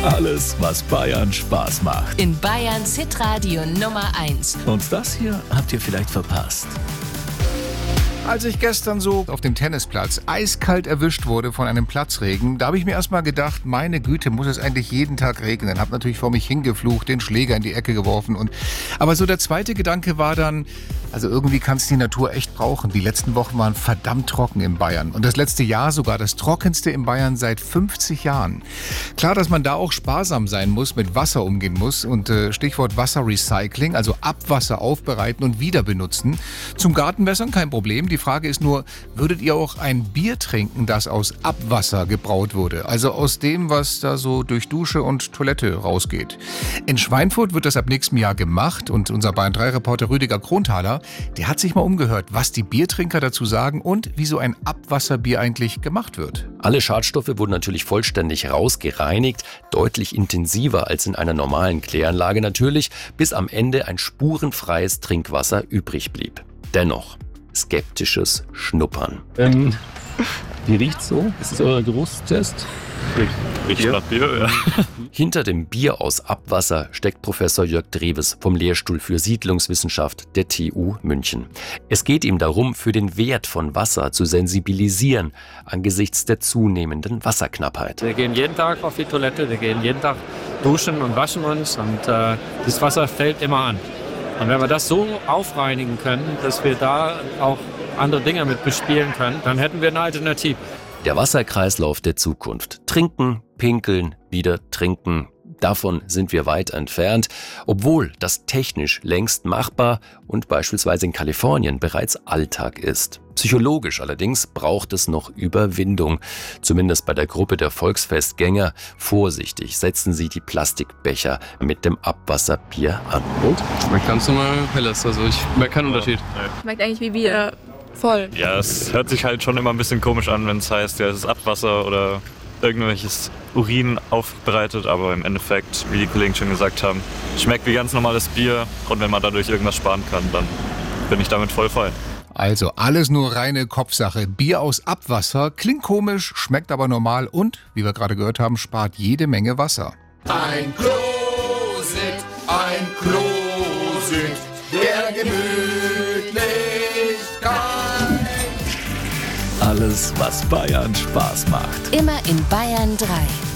Alles, was Bayern Spaß macht. In Bayerns Hitradio Nummer 1. Und das hier habt ihr vielleicht verpasst. Als ich gestern so auf dem Tennisplatz eiskalt erwischt wurde von einem Platzregen, da habe ich mir erstmal gedacht, meine Güte, muss es eigentlich jeden Tag regnen. Habe natürlich vor mich hingeflucht, den Schläger in die Ecke geworfen. Aber so der zweite Gedanke war dann, also irgendwie kann es die Natur echt brauchen. Die letzten Wochen waren verdammt trocken in Bayern. Und das letzte Jahr sogar das trockenste in Bayern seit 50 Jahren. Klar, dass man da auch sparsam sein muss, mit Wasser umgehen muss. Und Stichwort Wasserrecycling, also Abwasser aufbereiten und wieder benutzen. Zum Gartenwässern kein Problem. Die Frage ist nur, würdet ihr auch ein Bier trinken, das aus Abwasser gebraut wurde? Also aus dem, was da so durch Dusche und Toilette rausgeht. In Schweinfurt wird das ab nächstem Jahr gemacht. Und unser Bayern 3-Reporter Rüdiger Kronthaler, der hat sich mal umgehört, was die Biertrinker dazu sagen und wie so ein Abwasserbier eigentlich gemacht wird. Alle Schadstoffe wurden natürlich vollständig rausgereinigt, deutlich intensiver als in einer normalen Kläranlage natürlich, bis am Ende ein spurenfreies Trinkwasser übrig blieb. Dennoch skeptisches Schnuppern. Wie riecht's so? Ist es euer Geruchstest? Riecht nach Bier, ja. Hinter dem Bier aus Abwasser steckt Professor Jörg Dreves vom Lehrstuhl für Siedlungswissenschaft der TU München. Es geht ihm darum, für den Wert von Wasser zu sensibilisieren angesichts der zunehmenden Wasserknappheit. Wir gehen jeden Tag auf die Toilette, wir gehen jeden Tag duschen und waschen uns und das Wasser fällt immer an. Und wenn wir das so aufreinigen können, dass wir da auch andere Dinge mit bespielen können, dann hätten wir eine Alternative. Der Wasserkreislauf der Zukunft. Trinken, pinkeln, wieder trinken. Davon sind wir weit entfernt, obwohl das technisch längst machbar und beispielsweise in Kalifornien bereits Alltag ist. Psychologisch allerdings braucht es noch Überwindung. Zumindest bei der Gruppe der Volksfestgänger. Vorsichtig setzen sie die Plastikbecher mit dem Abwasserbier an. Und? Schmeckt ganz normal helles, also ich merke keinen Unterschied. Schmeckt eigentlich wie Bier. Voll. Ja, es hört sich halt schon immer ein bisschen komisch an, wenn es heißt, ja, es ist Abwasser oder irgendwelches Urin aufbereitet, aber im Endeffekt, wie die Kollegen schon gesagt haben, schmeckt wie ganz normales Bier und wenn man dadurch irgendwas sparen kann, dann bin ich damit voll fein. Also alles nur reine Kopfsache. Bier aus Abwasser klingt komisch, schmeckt aber normal und, wie wir gerade gehört haben, spart jede Menge Wasser. Ein Closet der Gemütlichkeit. Alles, was Bayern Spaß macht. Immer in Bayern 3.